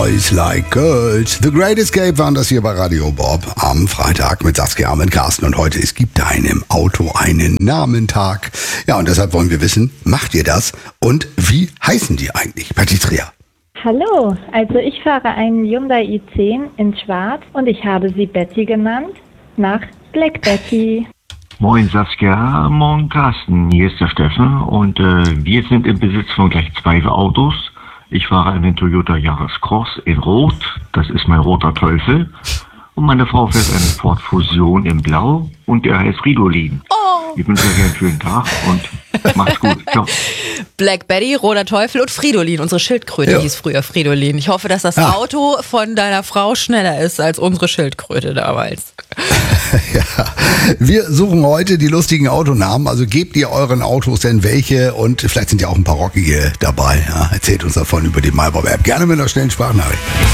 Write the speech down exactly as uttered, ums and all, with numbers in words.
Boys Like Girls. The Great Escape waren das hier bei Radio Bob am Freitag mit Saskia und Carsten. Und heute ist Gibt deinem Auto einen Namentag. Ja, und deshalb wollen wir wissen, macht ihr das? Und wie heißen die eigentlich? Patricia. Hallo, also ich fahre einen Hyundai i zehn in schwarz und ich habe sie Betty genannt, nach Black Betty. Moin Saskia, moin Carsten, hier ist der Steffen und äh, wir sind im Besitz von gleich zwei Autos. Ich fahre einen Toyota Yaris Cross in Rot, das ist mein roter Teufel. Und meine Frau fährt einen Ford Fusion in Blau und der heißt Fridolin. Oh. Ich wünsche euch einen schönen Tag und macht's gut. Ciao. Black Betty, roter Teufel und Fridolin. Unsere Schildkröte ja. hieß früher Fridolin. Ich hoffe, dass das ah. Auto von deiner Frau schneller ist als unsere Schildkröte damals. Ja, wir suchen heute die lustigen Autonamen. Also gebt ihr euren Autos denn welche? Und vielleicht sind ja auch ein paar rockige dabei. Ja, erzählt uns davon über die MyBob-App. Gerne mit einer schnellen Sprachnachricht.